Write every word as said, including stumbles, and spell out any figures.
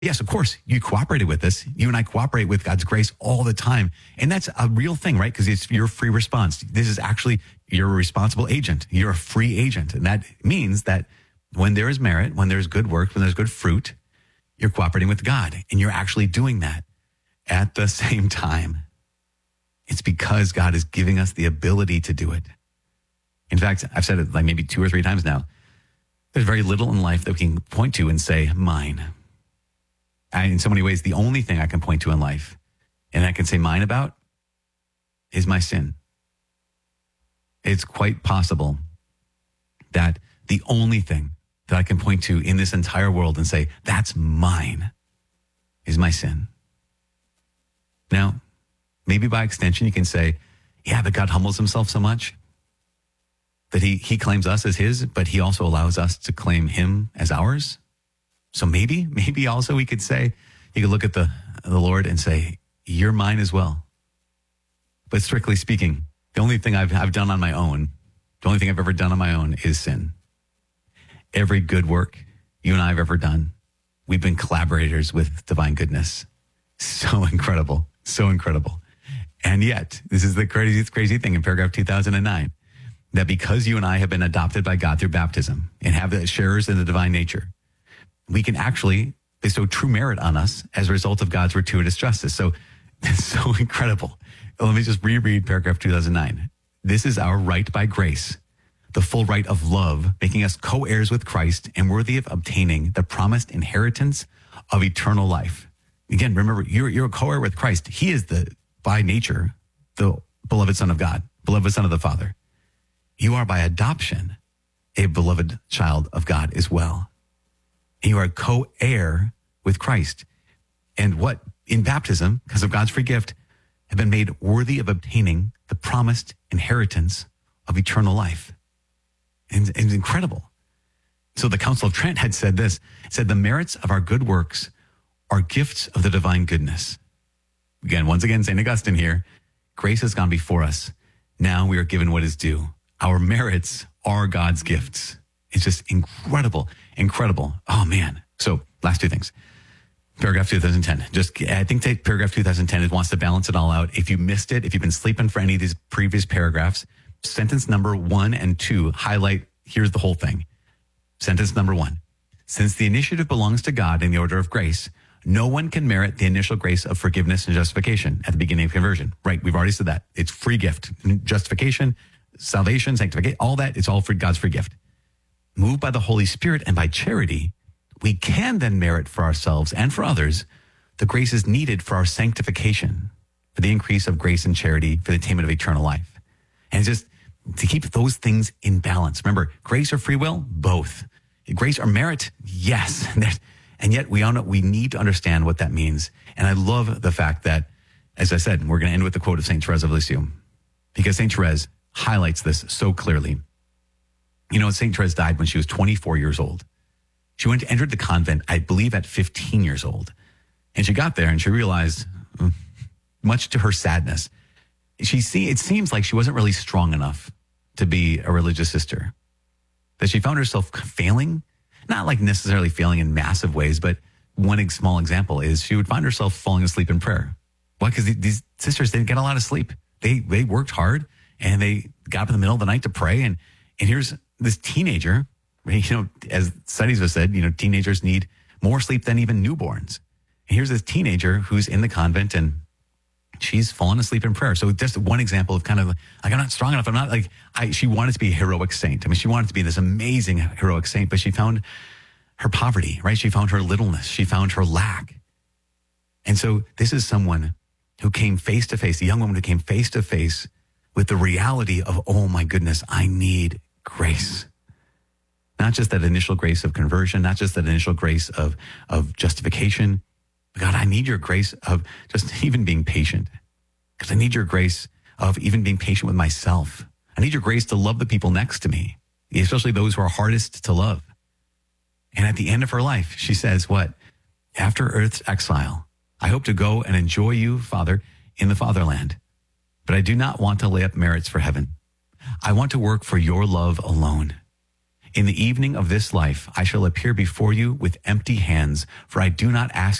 Yes, of course, you cooperated with this. You and I cooperate with God's grace all the time. And that's a real thing, right? Because it's your free response. This is actually, you're a responsible agent. You're a free agent. And that means that when there is merit, when there's good work, when there's good fruit, you're cooperating with God. And you're actually doing that at the same time. It's because God is giving us the ability to do it. In fact, I've said it like maybe two or three times now. There's very little in life that we can point to and say, mine. And in so many ways, the only thing I can point to in life and I can say mine about is my sin. It's quite possible that the only thing that I can point to in this entire world and say, that's mine, is my sin. Now, maybe by extension, you can say, yeah, but God humbles himself so much that he, he claims us as his, but he also allows us to claim him as ours. So maybe, maybe also we could say, you could look at the, the Lord and say, you're mine as well. But strictly speaking, the only thing I've, I've done on my own, the only thing I've ever done on my own is sin. Every good work you and I have ever done, we've been collaborators with divine goodness. So incredible, so incredible. And yet, this is the crazy, crazy thing in paragraph two thousand nine, that because you and I have been adopted by God through baptism and have the sharers in the divine nature, we can actually bestow true merit on us as a result of God's gratuitous justice. So it's so incredible. Let me just reread paragraph two thousand nine. This is our right by grace, the full right of love, making us co-heirs with Christ and worthy of obtaining the promised inheritance of eternal life. Again, remember, you're, you're a co-heir with Christ. He is the, by nature, the beloved Son of God, beloved Son of the Father. You are by adoption a beloved child of God as well. And you are co-heir with Christ. And what? In baptism, because of God's free gift, have been made worthy of obtaining the promised inheritance of eternal life. And it's incredible. So the Council of Trent had said this, said the merits of our good works are gifts of the divine goodness. Again, once again, Saint Augustine here, grace has gone before us. Now we are given what is due. Our merits are God's gifts. It's just incredible, incredible. Oh man. So last two things. Paragraph two thousand ten. Just, I think that paragraph two thousand ten, it wants to balance it all out. If you missed it, if you've been sleeping for any of these previous paragraphs, sentence number one and two highlight, here's the whole thing. Sentence number one. Since the initiative belongs to God in the order of grace, no one can merit the initial grace of forgiveness and justification at the beginning of conversion. Right. We've already said that. It's free gift. Justification, salvation, sanctification, all that. It's all for God's free gift. Moved by the Holy Spirit and by charity, we can then merit for ourselves and for others the graces needed for our sanctification, for the increase of grace and charity, for the attainment of eternal life. And just to keep those things in balance. Remember, grace or free will? Both. Grace or merit? Yes. And yet we all know, we need to understand what that means. And I love the fact that, as I said, we're going to end with the quote of Saint Therese of Lisieux, because Saint Therese highlights this so clearly. You know, Saint Therese died when she was twenty-four years old. She went to enter the convent, I believe, at fifteen years old. And she got there and she realized, much to her sadness, she see it seems like she wasn't really strong enough to be a religious sister. That she found herself failing, not like necessarily failing in massive ways, but one small example is she would find herself falling asleep in prayer. Why? Because these sisters didn't get a lot of sleep. They they worked hard and they got up in the middle of the night to pray. And and here's this teenager, you know, as studies have said, you know, teenagers need more sleep than even newborns. And here's this teenager who's in the convent and she's fallen asleep in prayer. So just one example of kind of like, I'm not strong enough. I'm not like, I, she wanted to be a heroic saint. I mean, she wanted to be this amazing heroic saint, but she found her poverty, right? She found her littleness. She found her lack. And so this is someone who came face to face, a young woman who came face to face with the reality of, oh my goodness, I need grace. Not just that initial grace of conversion, not just that initial grace of, of justification. God, I need your grace of just even being patient. Because I need your grace of even being patient with myself. I need your grace to love the people next to me, especially those who are hardest to love. And at the end of her life, she says, what? After earth's exile, I hope to go and enjoy you, Father, in the fatherland. But I do not want to lay up merits for heaven. I want to work for your love alone. In the evening of this life, I shall appear before you with empty hands, for I do not ask